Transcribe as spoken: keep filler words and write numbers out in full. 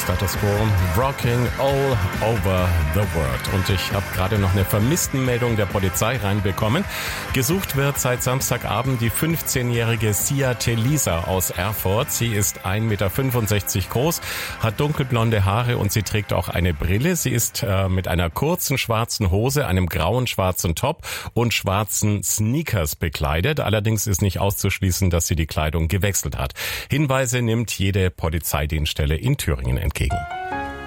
Status Quo, Rocking All Over the World. Und ich habe gerade noch eine Vermisstenmeldung der Polizei reinbekommen. Gesucht wird seit Samstagabend die fünfzehnjährige Sia Telisa aus Erfurt. Sie ist ein Meter fünfundsechzig groß, hat dunkelblonde Haare und sie trägt auch eine Brille. Sie ist äh, mit einer kurzen schwarzen Hose, einem grauen schwarzen Top und schwarzen Sneakers bekleidet. Allerdings ist nicht auszuschließen, dass sie die Kleidung gewechselt hat. Hinweise nimmt jede Polizeidienststelle in Thüringen entgegen.